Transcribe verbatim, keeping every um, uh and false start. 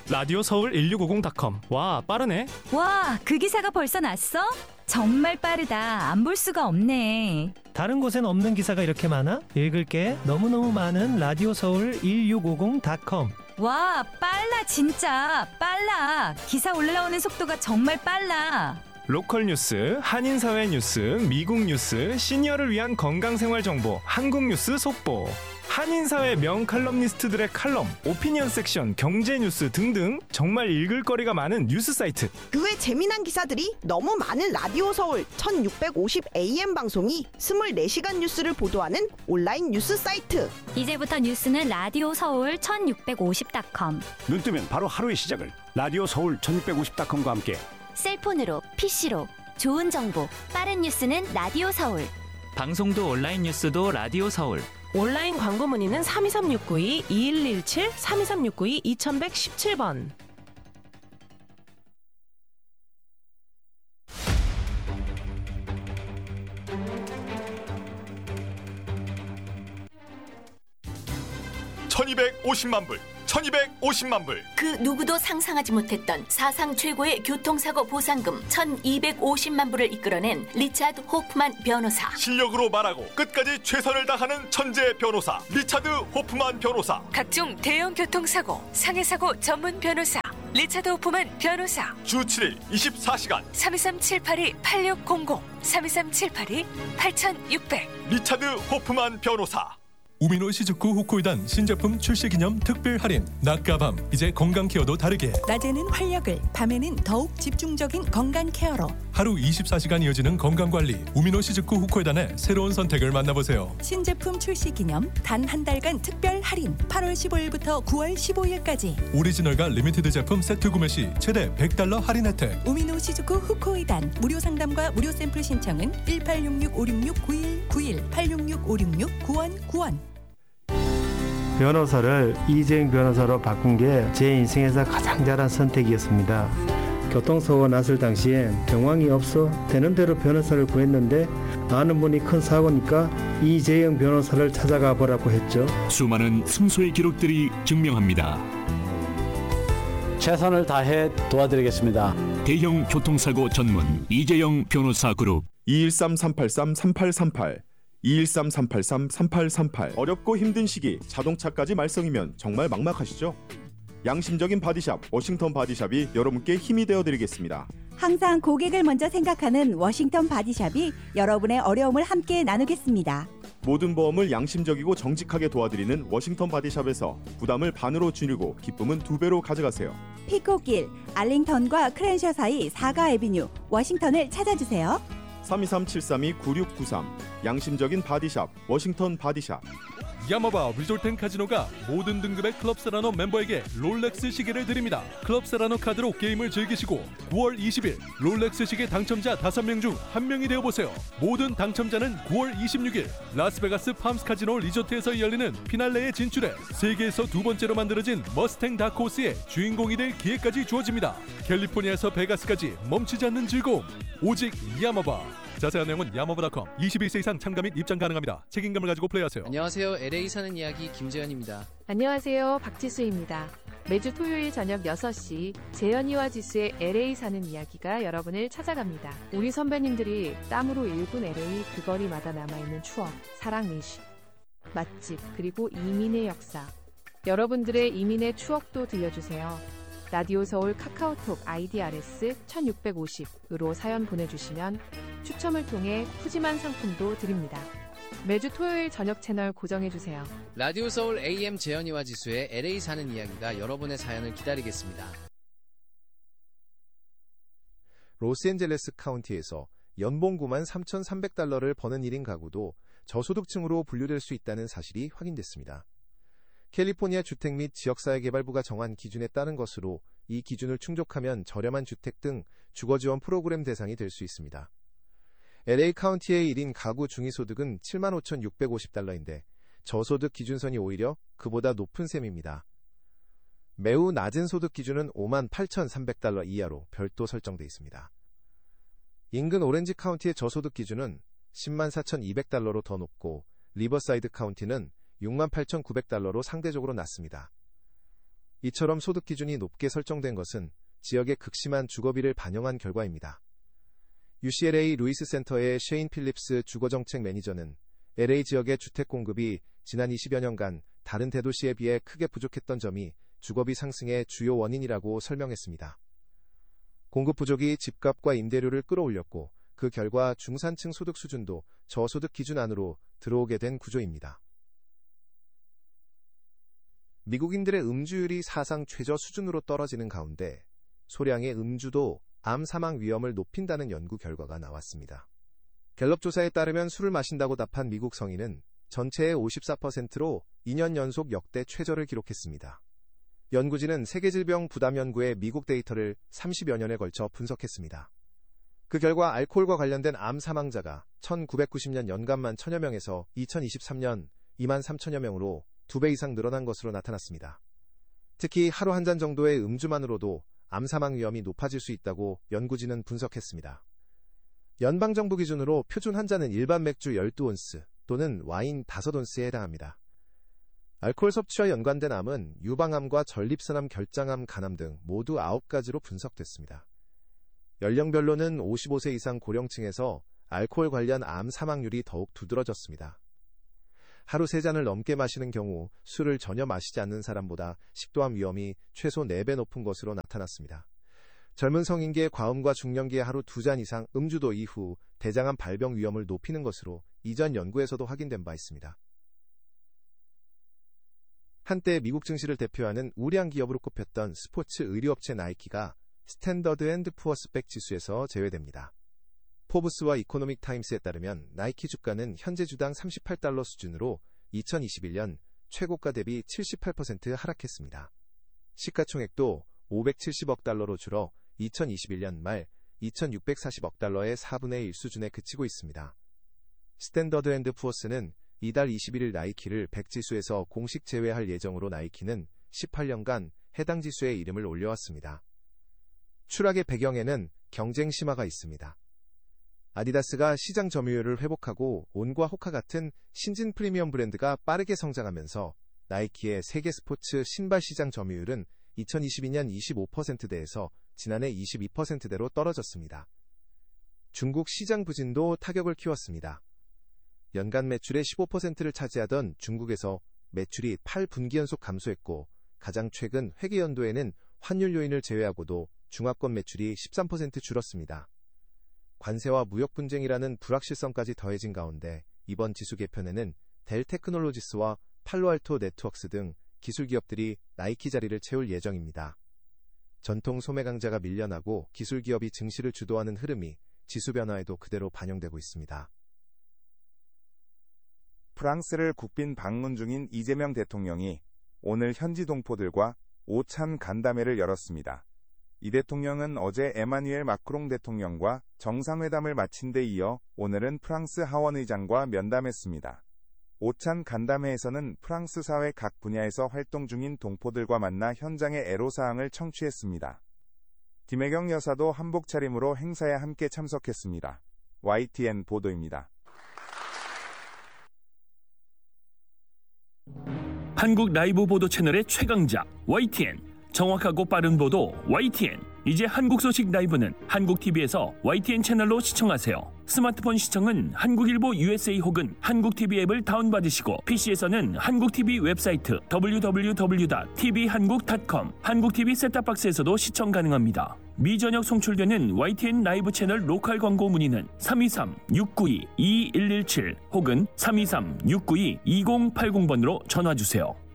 라디오 서울 일육오공 닷컴. 와, 빠르네. 와, 그 기사가 벌써 났어? 정말 빠르다. 안 볼 수가 없네. 다른 곳엔 없는 기사가 이렇게 많아? 읽을 게 너무너무 많은 라디오 서울 일육오공 닷컴. 와, 빨라 진짜. 빨라. 기사 올라오는 속도가 정말 빨라. 로컬 뉴스, 한인사회 뉴스, 미국 뉴스, 시니어를 위한 건강생활 정보, 한국 뉴스 속보, 한인사회 명칼럼니스트들의 칼럼, 오피니언 섹션, 경제 뉴스 등등 정말 읽을 거리가 많은 뉴스 사이트. 그 외 재미난 기사들이 너무 많은 라디오 서울 천육백오십 에이엠 방송이 이십사 시간 뉴스를 보도하는 온라인 뉴스 사이트. 이제부터 뉴스는 라디오 서울 천육백오십 닷컴. 눈 뜨면 바로 하루의 시작을 라디오 서울 천육백오십 닷컴과 함께 셀폰으로, 피시로 좋은 정보, 빠른 뉴스는 라디오 서울. 방송도 온라인 뉴스도 라디오 서울. 온라인 광고 문의는 삼이삼육구이 이일일칠 삼이삼육구이 이천백십칠 번. 천이백오십만 불, 천이백오십만 불. 그 누구도 상상하지 못했던 사상 최고의 교통사고 보상금 천이백오십만 불을 이끌어낸 리차드 호프만 변호사. 실력으로 말하고 끝까지 최선을 다하는 천재 변호사 리차드 호프만 변호사. 각종 대형 교통사고, 상해사고 전문 변호사 리차드 호프만 변호사. 주 칠 일 이십사 시간 삼이삼 칠팔이 팔육공공 삼이삼 칠팔이 팔육공공. 리차드 호프만 변호사. 우미노 시즈쿠 후코이단 신제품 출시기념 특별 할인. 낮과 밤 이제 건강 케어도 다르게. 낮에는 활력을, 밤에는 더욱 집중적인 건강 케어로. 하루 이십사 시간 이어지는 건강관리. 우미노 시즈쿠 후코이단의 새로운 선택을 만나보세요. 신제품 출시기념 단 한 달간 특별 할인. 팔월 십오일부터 구월 십오일까지. 오리지널과 리미티드 제품 세트 구매 시 최대 백 달러 할인 혜택. 우미노 시즈쿠 후코이단. 무료 상담과 무료 샘플 신청은 일팔육육 오육육 구일 구일 팔육육 오육육 구일구일. 변호사를 이재영 변호사로 바꾼 게 제 인생에서 가장 잘한 선택이었습니다. 교통사고가 났을 당시엔 정황이 없어 되는 대로 변호사를 구했는데 아는 분이 큰 사고니까 이재영 변호사를 찾아가 보라고 했죠. 수많은 승소의 기록들이 증명합니다. 최선을 다해 도와드리겠습니다. 대형 교통사고 전문 이재영 변호사 그룹. 이일삼 삼팔삼 삼팔삼팔 이일삼 삼팔삼 삼팔삼팔. 어렵고 힘든 시기 자동차까지 말썽이면 정말 막막하시죠? 양심적인 바디샵 워싱턴 바디샵이 여러분께 힘이 되어드리겠습니다. 항상 고객을 먼저 생각하는 워싱턴 바디샵이 여러분의 어려움을 함께 나누겠습니다. 모든 보험을 양심적이고 정직하게 도와드리는 워싱턴 바디샵에서 부담을 반으로 줄이고 기쁨은 두 배로 가져가세요. 피코길, 알링턴과 크랜셔 사이 사가 애비뉴 워싱턴을 찾아주세요. 삼이삼 칠삼이 구육구삼. 양심적인 바디샵 워싱턴 바디샵. 야마바 리조트 앤 카지노가 모든 등급의 클럽 세라노 멤버에게 롤렉스 시계를 드립니다. 클럽 세라노 카드로 게임을 즐기시고 구월 이십일 롤렉스 시계 당첨자 다섯 명 중 한 명이 되어보세요. 모든 당첨자는 구월 이십육일 라스베가스 팜스 카지노 리조트에서 열리는 피날레에 진출해 세계에서 두 번째로 만들어진 머스탱 다크호스의 주인공이 될 기회까지 주어집니다. 캘리포니아에서 베가스까지 멈추지 않는 즐거움, 오직 야마바. 자세한 내용은 야마바 닷컴. 이십일 세 이상 참가 및 입장 가능합니다. 책임감을 가지고 플레이하세요. 안녕하세요. 엘에이 사는 이야기 김재현입니다. 안녕하세요. 박지수입니다. 매주 토요일 저녁 여섯 시 재현이와 지수의 엘에이 사는 이야기가 여러분을 찾아갑니다. 우리 선배님들이 땀으로 일군 엘에이 그 거리마다 남아있는 추억, 사랑 미식, 맛집, 그리고 이민의 역사. 여러분들의 이민의 추억도 들려주세요. 라디오 서울 카카오톡 아이디 알에스 천육백오십으로 사연 보내주시면 추첨을 통해 푸짐한 상품도 드립니다. 매주 토요일 저녁 채널 고정해주세요. 라디오 서울 에이엠 재현이와 지수의 엘에이 사는 이야기가 여러분의 사연을 기다리겠습니다. 로스앤젤레스 카운티에서 연봉 구만 삼천삼백 달러를 버는 일 인 가구도 저소득층으로 분류될 수 있다는 사실이 확인됐습니다. 캘리포니아 주택 및 지역사회개발부가 정한 기준에 따른 것으로 이 기준을 충족하면 저렴한 주택 등 주거지원 프로그램 대상이 될 수 있습니다. 엘에이 카운티의 일 인 가구 중위소득은 칠만 오천육백오십 달러인데 저소득 기준선이 오히려 그보다 높은 셈입니다. 매우 낮은 소득 기준은 오만 팔천삼백 달러 이하로 별도 설정돼 있습니다. 인근 오렌지 카운티의 저소득 기준은 십만 사천이백 달러로 더 높고 리버사이드 카운티는 육만 팔천구백 달러로 상대적으로 낮습니다. 이처럼 소득 기준이 높게 설정된 것은 지역의 극심한 주거비를 반영한 결과입니다. 유씨엘에이 루이스 센터의 셰인 필립스 주거정책 매니저는 엘에이 지역의 주택 공급이 지난 이십여 년간 다른 대도시에 비해 크게 부족했던 점이 주거비 상승의 주요 원인이라고 설명했습니다. 공급 부족이 집값과 임대료를 끌어올렸고 그 결과 중산층 소득 수준도 저소득 기준 안으로 들어오게 된 구조입니다. 미국인들의 음주율이 사상 최저 수준으로 떨어지는 가운데 소량의 음주도 암 사망 위험을 높인다는 연구 결과가 나왔습니다. 갤럽 조사에 따르면 술을 마신다고 답한 미국 성인은 전체의 오십사 퍼센트로 이 년 연속 역대 최저를 기록했습니다. 연구진은 세계질병부담연구의 미국 데이터를 삼십여 년에 걸쳐 분석했습니다. 그 결과 알코올과 관련된 암 사망자가 천구백구십 년 연간만 천여 명에서 이천이십삼 년 이만 삼천여 명으로 두 배 이상 늘어난 것으로 나타났습니다. 특히 하루 한 잔 정도의 음주만으로도 암 사망 위험이 높아질 수 있다고 연구진은 분석했습니다. 연방정부 기준으로 표준 한 잔은 일반 맥주 십이 온스 또는 와인 다섯 온스에 해당합니다. 알코올 섭취와 연관된 암은 유방암과 전립선암, 결장암, 간암 등 모두 아홉 가지로 분석됐습니다. 연령별로는 오십오 세 이상 고령층에서 알코올 관련 암 사망률이 더욱 두드러졌습니다. 하루 세 잔을 넘게 마시는 경우 술을 전혀 마시지 않는 사람보다 식도암 위험이 최소 네 배 높은 것으로 나타났습니다. 젊은 성인기의 과음과 중년기에 하루 두 잔 이상 음주도 이후 대장암 발병 위험을 높이는 것으로 이전 연구에서도 확인된 바 있습니다. 한때 미국 증시를 대표하는 우량 기업으로 꼽혔던 스포츠 의류업체 나이키가 스탠더드 앤드 푸어스 백 지수에서 제외됩니다. 포브스와 이코노믹 타임스에 따르면 나이키 주가는 현재 주당 삼십팔 달러 수준으로 이천이십일 년 최고가 대비 칠십팔 퍼센트 하락했습니다. 시가총액도 오백칠십억 달러로 줄어 이천이십일 년 말 이천육백사십억 달러의 사분의 일 수준에 그치고 있습니다. 스탠더드 앤드 푸어스는 이달 이십일 일 나이키를 백 지수에서 공식 제외할 예정으로 나이키는 십팔 년간 해당 지수에 이름을 올려왔습니다. 추락의 배경에는 경쟁 심화가 있습니다. 아디다스가 시장 점유율을 회복하고 온과 호카 같은 신진 프리미엄 브랜드가 빠르게 성장하면서 나이키의 세계 스포츠 신발 시장 점유율은 이천이십이 년 이십오 퍼센트대에서 지난해 이십이 퍼센트대로 떨어졌습니다. 중국 시장 부진도 타격을 키웠습니다. 연간 매출의 십오 퍼센트를 차지하던 중국에서 매출이 팔 분기 연속 감소했고 가장 최근 회계연도에는 환율 요인을 제외하고도 중화권 매출이 십삼 퍼센트 줄었습니다. 관세와 무역 분쟁이라는 불확실성까지 더해진 가운데 이번 지수 개편에는 델 테크놀로지스와 팔로알토 네트워크스 등 기술 기업들이 나이키 자리를 채울 예정입니다. 전통 소매 강자가 밀려나고 기술 기업이 증시를 주도하는 흐름이 지수 변화에도 그대로 반영되고 있습니다. 프랑스를 국빈 방문 중인 이재명 대통령이 오늘 현지 동포들과 오찬 간담회를 열었습니다. 이 대통령은 어제 에마뉘엘 마크롱 대통령과 정상회담을 마친 데 이어 오늘은 프랑스 하원 의장과 면담했습니다. 오찬 간담회에서는 프랑스 사회 각 분야에서 활동 중인 동포들과 만나 현장의 애로사항을 청취했습니다. 김혜경 여사도 한복 차림으로 행사에 함께 참석했습니다. 와이티엔 보도입니다. 한국 라이브 보도 채널의 최강자 와이티엔, 정확하고 빠른 보도 와이티엔. 이제 한국 소식 라이브는 한국티비에서 와이티엔 채널로 시청하세요. 스마트폰 시청은 한국일보 유에스에이 혹은 한국티비 앱을 다운받으시고 피시에서는 한국티비 웹사이트 더블유 더블유 더블유 닷 티비한국 닷 컴, 한국티비 셋탑박스에서도 시청 가능합니다. 미전역 송출되는 와이티엔 라이브 채널 로컬 광고 문의는 삼이삼 육구이 이일일칠 혹은 삼이삼 육구이 이공팔공 번으로 전화주세요.